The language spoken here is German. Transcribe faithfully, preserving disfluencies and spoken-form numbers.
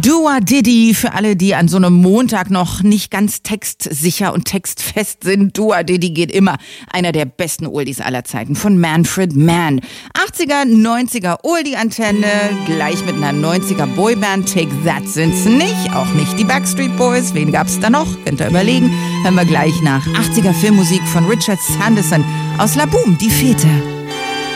Dua Diddy, für alle, die an so einem Montag noch nicht ganz textsicher und textfest sind. Dua Diddy geht immer. Einer der besten Oldies aller Zeiten von Manfred Mann. achtziger, neunziger Oldie-Antenne, gleich mit einer neunziger Boyband. Take That sind's nicht, auch nicht die Backstreet Boys. Wen gab's da noch? Könnt ihr überlegen. Hören wir gleich nach achtziger Filmmusik von Richard Sanderson aus La Boom, die Fete.